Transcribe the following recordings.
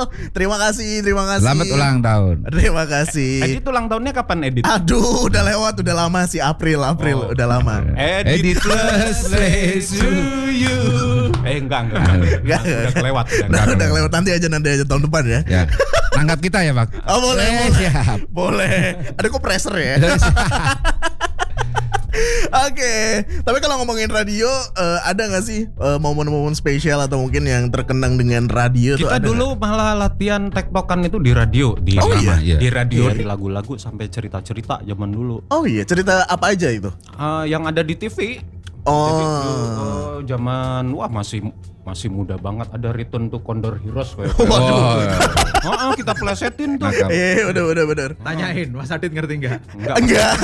Terima kasih. Selamat ulang tahun. Terima kasih. Edit ulang tahunnya kapan Edit? Aduh, udah lewat, udah lama sih, April, udah lama. Edit plus to you. Enggak. Udah kelewat. Udah kelewat, nanti aja tahun depan ya. Ya. Nangkap kita ya, Pak. Oh, boleh. Siap. Boleh. Ada kok pressure ya. Oke, tapi kalau ngomongin radio, ada nggak sih momen-momen spesial atau mungkin yang terkenang dengan radio? Kita dulu malah latihan tektokan itu di radio, di radio, di lagu-lagu sampai cerita-cerita zaman dulu. Oh iya, cerita apa aja itu? Yang ada di TV. Zaman masih muda banget, ada Return to Condor Heroes kayak. Waduh. Kita plesetin tuh. Udah bener. Tanyain, Mas Adit ngerti enggak? Enggak.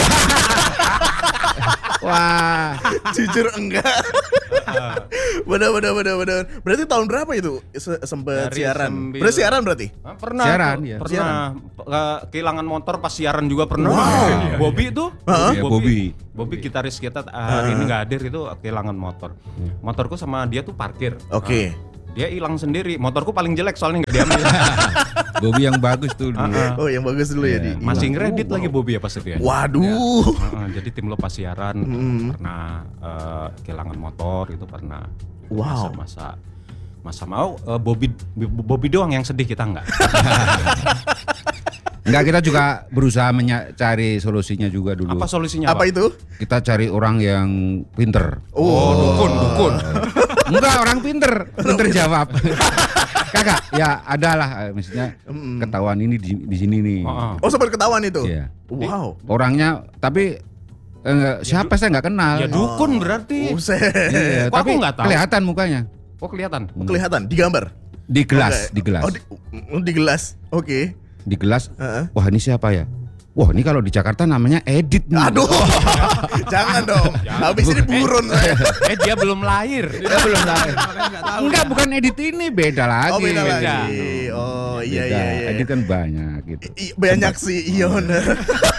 Wah, jujur enggak. Bener. Berarti tahun berapa itu sempet siaran? Berarti siaran berarti? Pernah. Siaran, ya. Pernah. Kehilangan motor pas siaran juga pernah. Wow. Bobby tuh. Bobby Gitaris kita hari ini nggak hadir, itu kehilangan motor. Motorku sama dia tuh parkir. Oke. Dia hilang sendiri. Motorku paling jelek soalnya nggak diambil. Bobby yang bagus tuh dulu. Oh, yang bagus dulu ya di. Masih ngeredit lagi Bobby ya pas itu ya. Waduh. Jadi tim lo pas siaran pernah kehilangan motor itu pernah. Wow. Masa mau Bobby doang yang sedih, kita enggak. Enggak, kita juga berusaha mencari solusinya juga dulu. Apa solusinya? Apa itu? Kita cari orang yang pinter. Dukun. Enggak, orang pinter jawab. Kakak, ya adalah maksudnya ketahuan ini di sini nih. Oh, sempat ketahuan itu. Iya. Wow. Orangnya tapi siapa saya nggak kenal. Ya dukun berarti. Iya, Kok tapi aku nggak tahu? kelihatan mukanya. Oh, kelihatan. Kelihatan di gambar. Di gelas, di gelas. Oh, di gelas. Oke. Di gelas. Wah, ini siapa ya? Wah, ini kalau di Jakarta namanya Edit nih. Aduh. Jangan dong. Habis ini buron saya. Dia belum lahir. Enggak, bukan Edit ini, beda lagi. Oh, beda lagi. Oh, iya. Edit kan banyak gitu. Banyak sih, iya bener.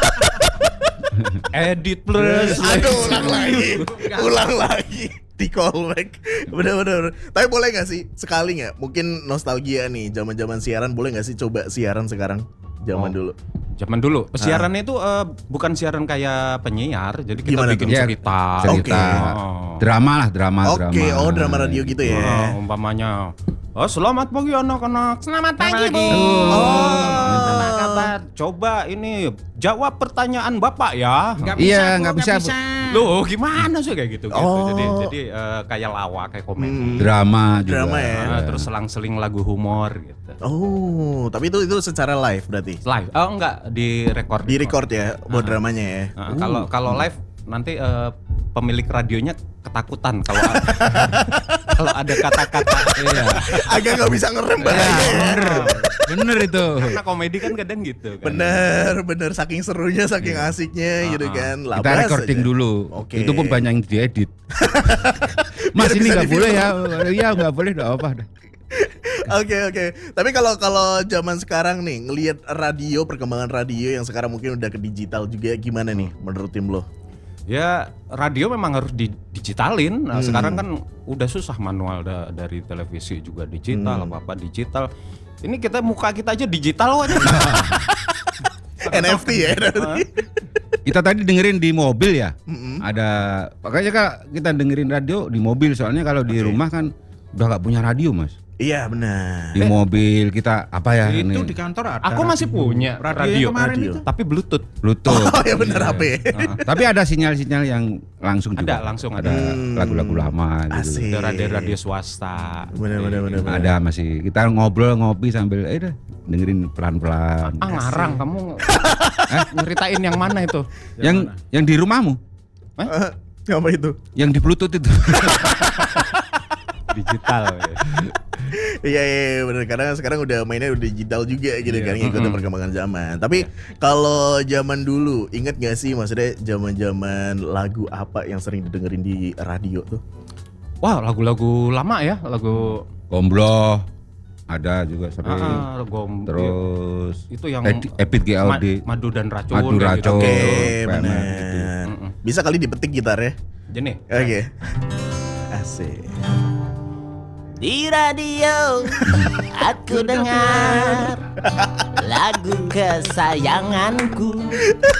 Edit plus. Aduh, ulang lagi. Di callback. Bener. Tapi boleh gak sih sekali gak? Mungkin nostalgia nih, zaman-zaman siaran, boleh gak sih coba siaran sekarang? Zaman dulu. Siarannya itu bukan siaran kayak penyiar, jadi kita gimana bikin tuh? cerita. Drama. Oke, drama radio gitu ya. Umpamanya, selamat pagi anak-anak. Selamat pagi, Bu. Apa kabar? Coba ini jawab pertanyaan Bapak ya. Nggak bisa. Loh, gimana sih kayak gitu? Jadi kayak lawak, kayak komedi. Drama juga. Drama ya. Terus selang-seling lagu humor gitu. Oh, tapi itu secara live berarti? Live? Oh enggak, di record. Di record ya, buat dramanya ya. Kalau live nanti pemilik radionya ketakutan kalau kalau ada kata-kata. Iya. Agak nggak bisa ngerem bahaya. Bener itu. Karena komedi kan kadang gitu. Kan. Bener. Saking serunya, saking asiknya gitu kan. Kita recording aja dulu. Oke. Itu pun banyak yang diedit. Mas, ini nggak boleh ya? Iya, nggak boleh, nggak apa. Oke. Tapi kalau zaman sekarang nih ngelihat radio, perkembangan radio yang sekarang mungkin udah ke digital juga, gimana nih menurut tim lo? Ya, radio memang harus digitalin. Nah, sekarang kan udah susah manual dari televisi juga digital, apa-apa digital. Ini muka kita aja digital aja. NFT ya. Kita tadi dengerin di mobil ya. Ada makanya Kak, kita dengerin radio di mobil, soalnya kalau di rumah kan udah nggak punya radio, Mas. Iya benar. Di mobil kita apa ya itu ini? di kantor ada. Aku masih punya radio. Itu. Tapi Bluetooth. Oh ya benar, HP. Tapi ada sinyal-sinyal yang langsung juga. Langsung ada lagu-lagu lama gitu. Asik. Ada radio swasta. Benar. Ada masih kita ngobrol ngopi sambil dengerin pelan-pelan. Ngarang kamu. Nyeritain yang mana itu? Yang di rumahmu? Apa itu? Yang di Bluetooth itu. Digital. Iya benar, karena sekarang udah mainnya udah digital juga gitu kan, ngikutin perkembangan zaman. Tapi kalau zaman dulu, inget gak sih maksudnya zaman-zaman lagu apa yang sering didengerin di radio tuh? Wah, lagu-lagu lama ya, lagu Gombloh ada juga sering. Terus itu yang Epit GLD, Madu dan Racun. Oke, benar. Bisa kali dipetik gitar ya? Jadi. Oke. Asik. Di radio saat ku dengar lagu kesayanganku.